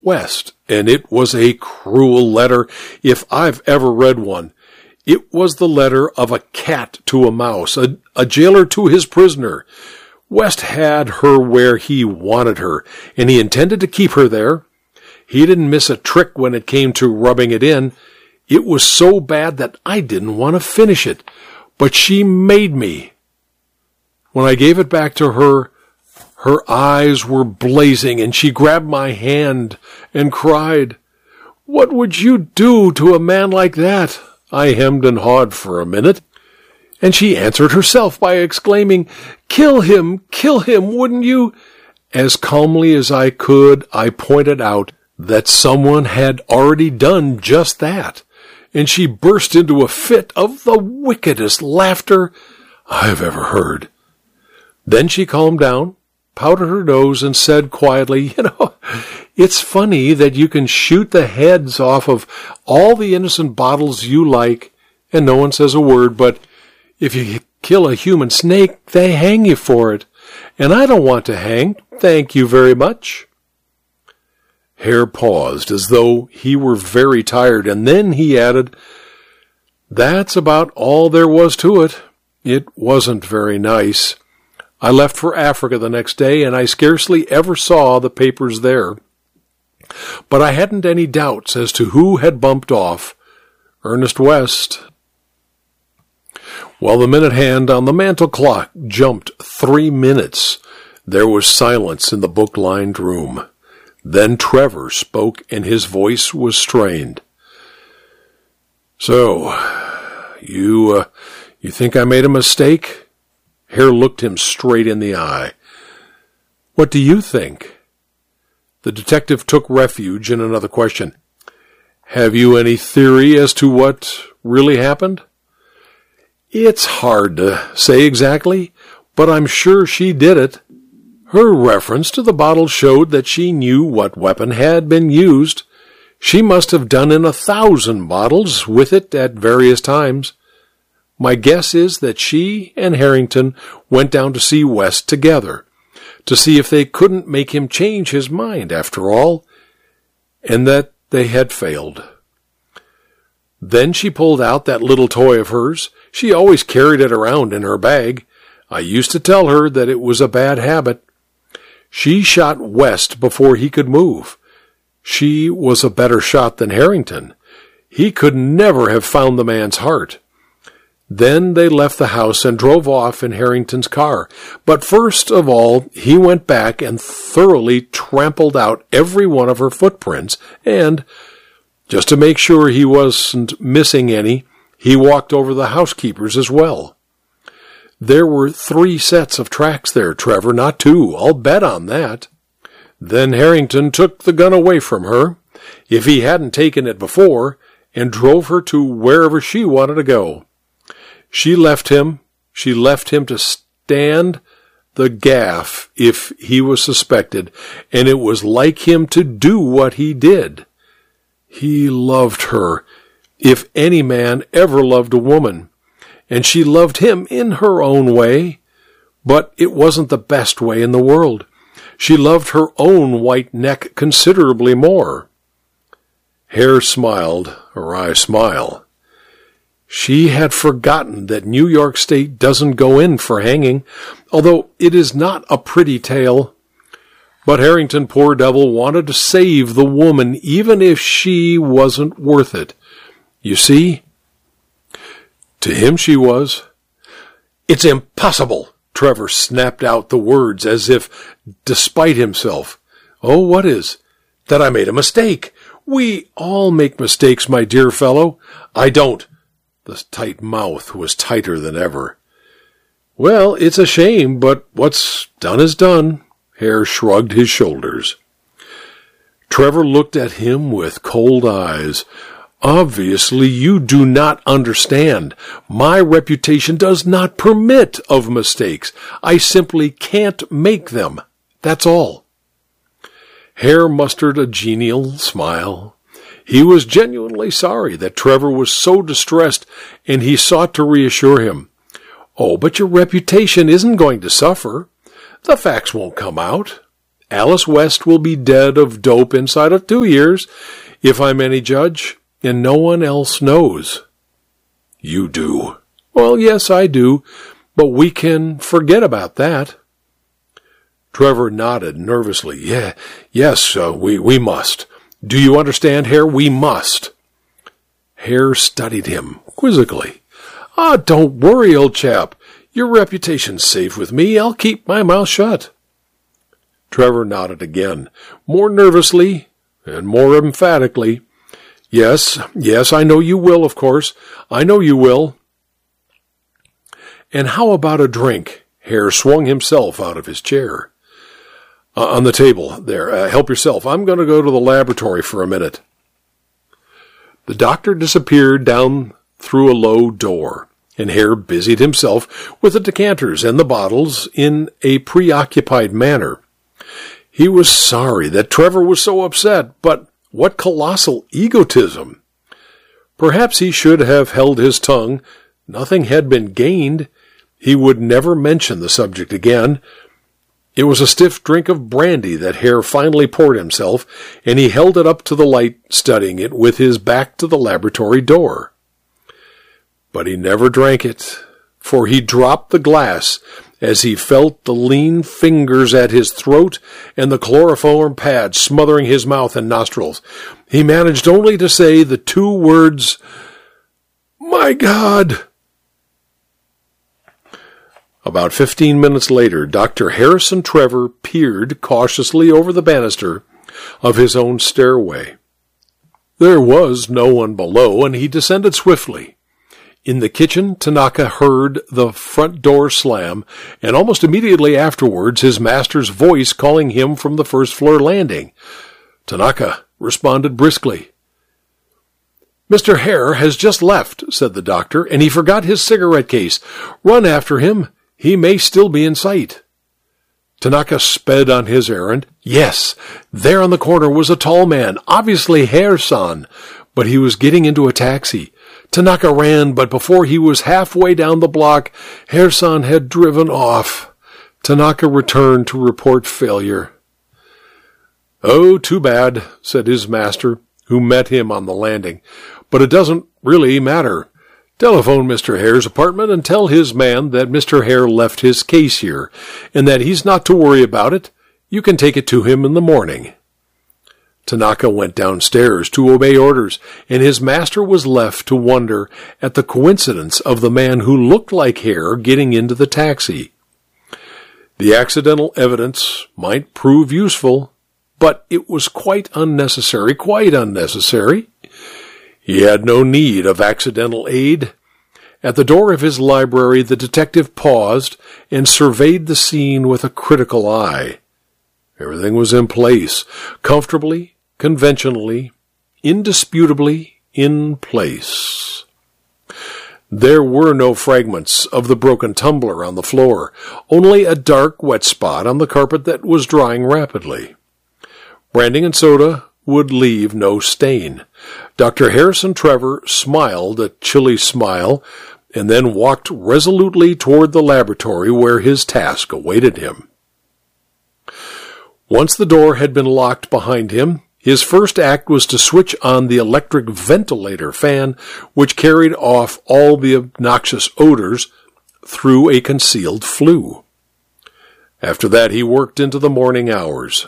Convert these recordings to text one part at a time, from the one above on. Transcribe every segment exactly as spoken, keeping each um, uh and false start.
West, and it was a cruel letter if I've ever read one. It was the letter of a cat to a mouse, a, a jailer to his prisoner. West had her where he wanted her, and he intended to keep her there. He didn't miss a trick when it came to rubbing it in. It was so bad that I didn't want to finish it, but she made me. When I gave it back to her, her eyes were blazing, and she grabbed my hand and cried, "What would you do to a man like that?" I hemmed and hawed for a minute, and she answered herself by exclaiming, "Kill him, kill him, wouldn't you?" As calmly as I could, I pointed out that someone had already done just that, and she burst into a fit of the wickedest laughter I've ever heard. Then she calmed down, powdered her nose, and said quietly, "You know, it's funny that you can shoot the heads off of all the innocent bottles you like, and no one says a word, but if you kill a human snake, they hang you for it. And I don't want to hang, thank you very much." Hare paused as though he were very tired, and then he added, "That's about all there was to it. It wasn't very nice. I left for Africa the next day, and I scarcely ever saw the papers there. But I hadn't any doubts as to who had bumped off Ernest West." While the minute hand on the mantel clock jumped three minutes, there was silence in the book-lined room. Then Trevor spoke, and his voice was strained. "So, you, uh, you think I made a mistake?" Hare looked him straight in the eye. "What do you think?" The detective took refuge in another question. "Have you any theory as to what really happened?" "It's hard to say exactly, but I'm sure she did it. Her reference to the bottle showed that she knew what weapon had been used. She must have done in a thousand bottles with it at various times. My guess is that she and Harrington went down to see West together, to see if they couldn't make him change his mind after all, and that they had failed. Then she pulled out that little toy of hers. She always carried it around in her bag. I used to tell her that it was a bad habit. She shot West before he could move. She was a better shot than Harrington. He could never have found the man's heart. Then they left the house and drove off in Harrington's car. But first of all, he went back and thoroughly trampled out every one of her footprints, and, just to make sure he wasn't missing any, he walked over the housekeeper's as well. There were three sets of tracks there, Trevor, not two. I'll bet on that. Then Harrington took the gun away from her, if he hadn't taken it before, and drove her to wherever she wanted to go. She left him, she left him to stand the gaff if he was suspected, and it was like him to do what he did. He loved her, if any man ever loved a woman, and she loved him in her own way, but it wasn't the best way in the world. She loved her own white neck considerably more. Hare smiled a wry smile. She had forgotten that New York State doesn't go in for hanging, although it is not a pretty tale. But Harrington, poor devil, wanted to save the woman, even if she wasn't worth it. You see? To him she was. "It's impossible!" Trevor snapped out the words as if despite himself. "Oh, what is?" "That I made a mistake. We all make mistakes, my dear fellow." "I don't." The tight mouth was tighter than ever. "Well, it's a shame, but what's done is done." Hare shrugged his shoulders. Trevor looked at him with cold eyes. "Obviously, you do not understand. My reputation does not permit of mistakes. I simply can't make them. That's all." Hare mustered a genial smile. He was genuinely sorry that Trevor was so distressed, and he sought to reassure him. "Oh, but your reputation isn't going to suffer. The facts won't come out. Alice West will be dead of dope inside of two years, if I'm any judge, and no one else knows. You do. Well, yes, I do, but we can forget about that. Trevor nodded nervously. Yeah, yes, uh, we, we must. Do you understand, Hare? We must. Hare studied him quizzically. Ah, don't worry, old chap. Your reputation's safe with me. I'll keep my mouth shut. Trevor nodded again, more nervously and more emphatically. Yes, yes, I know you will, of course. I know you will. And how about a drink? Hare swung himself out of his chair. Uh, on the table, there. Uh, help yourself. I'm going to go to the laboratory for a minute. The doctor disappeared down through a low door, and Hare busied himself with the decanters and the bottles in a preoccupied manner. He was sorry that Trevor was so upset, but what colossal egotism! Perhaps he should have held his tongue. Nothing had been gained. He would never mention the subject again. It was a stiff drink of brandy that Hare finally poured himself, and he held it up to the light, studying it with his back to the laboratory door. But he never drank it, for he dropped the glass as he felt the lean fingers at his throat and the chloroform pad smothering his mouth and nostrils. He managed only to say the two words, "My God!" About fifteen minutes later, Doctor Harrison Trevor peered cautiously over the banister of his own stairway. There was no one below, and he descended swiftly. In the kitchen, Tanaka heard the front door slam, and almost immediately afterwards his master's voice calling him from the first-floor landing. Tanaka responded briskly. "Mister Hare has just left," said the doctor, "and he forgot his cigarette case. Run after him. He may still be in sight." Tanaka sped on his errand. Yes, there on the corner was a tall man, obviously Hare-san, but he was getting into a taxi. Tanaka ran, but before he was halfway down the block, Hare-san had driven off. Tanaka returned to report failure. "Oh, too bad," said his master, who met him on the landing. "But it doesn't really matter. Telephone Mister Hare's apartment and tell his man that Mister Hare left his case here, and that he's not to worry about it. You can take it to him in the morning." Tanaka went downstairs to obey orders, and his master was left to wonder at the coincidence of the man who looked like Hare getting into the taxi. The accidental evidence might prove useful, but it was quite unnecessary, quite unnecessary. He had no need of accidental aid. At the door of his library, the detective paused and surveyed the scene with a critical eye. Everything was in place, comfortably, conventionally, indisputably in place. There were no fragments of the broken tumbler on the floor, only a dark, wet spot on the carpet that was drying rapidly. Brandy and soda would leave no stain. Doctor Harrison Trevor smiled a chilly smile and then walked resolutely toward the laboratory where his task awaited him. Once the door had been locked behind him, his first act was to switch on the electric ventilator fan, which carried off all the obnoxious odors through a concealed flue. After that, he worked into the morning hours.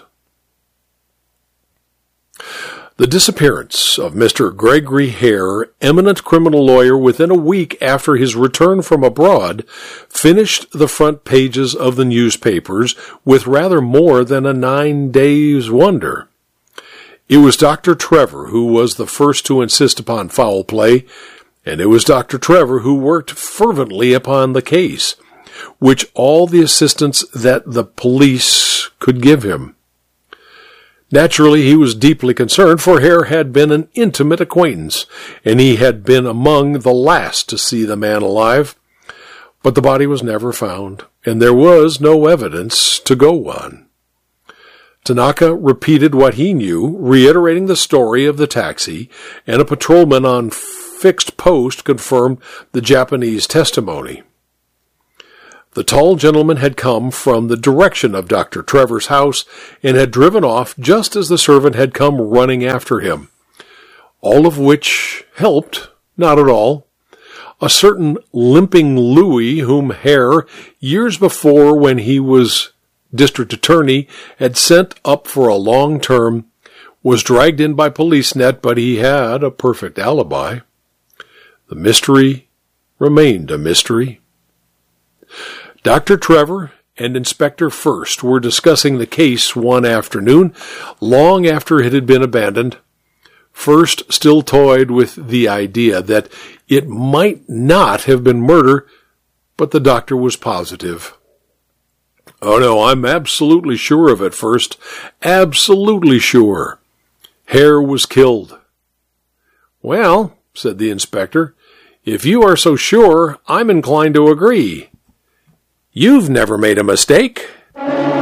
The disappearance of Mister Gregory Hare, eminent criminal lawyer, within a week after his return from abroad, finished the front pages of the newspapers with rather more than a nine days' wonder. It was Doctor Trevor who was the first to insist upon foul play, and it was Doctor Trevor who worked fervently upon the case, which all the assistance that the police could give him. Naturally, he was deeply concerned, for Hare had been an intimate acquaintance, and he had been among the last to see the man alive. But the body was never found, and there was no evidence to go on. Tanaka repeated what he knew, reiterating the story of the taxi, and a patrolman on fixed post confirmed the Japanese testimony. The tall gentleman had come from the direction of Doctor Trevor's house and had driven off just as the servant had come running after him. All of which helped, not at all. A certain limping Louis, whom Hare, years before when he was district attorney, had sent up for a long term, was dragged in by police net, but he had a perfect alibi. The mystery remained a mystery. Doctor Trevor and Inspector First were discussing the case one afternoon, long after it had been abandoned. First still toyed with the idea that it might not have been murder, but the doctor was positive. Oh no, I'm absolutely sure of it, First. Absolutely sure. Hare was killed. Well, said the inspector, if you are so sure, I'm inclined to agree. You've never made a mistake.